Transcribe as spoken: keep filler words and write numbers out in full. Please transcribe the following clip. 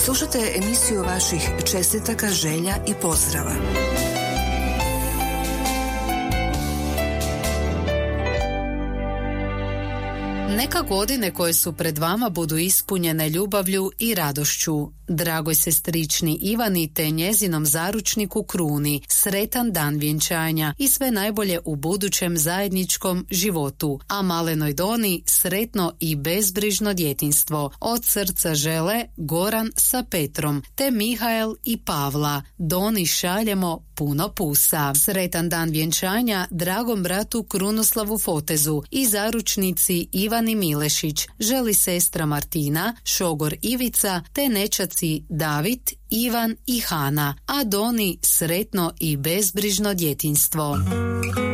Slušate emisiju vaših čestitaka, želja i pozdrava. Neka godine koje su pred vama budu ispunjene ljubavlju i radošću. Dragoj sestrični Ivani te njezinom zaručniku Kruni, sretan dan vjenčanja i sve najbolje u budućem zajedničkom životu. A malenoj Doni sretno i bezbrižno djetinjstvo. Od srca žele Goran sa Petrom, te Mihael i Pavla. Doni šaljemo puno pusa. Sretan dan vjenčanja dragom bratu Krunoslavu Fotezu i zaručnici Ivani Milešić. Želi sestra Martina, šogor Ivica te nečaci David, Ivan i Hana, a Doni sretno i bezbrižno djetinjstvo.